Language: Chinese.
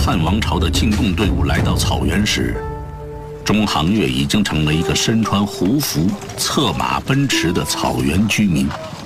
汉王朝的进贡队伍来到草原时，钟行月已经成了一个身穿胡服、策马奔驰的草原居民。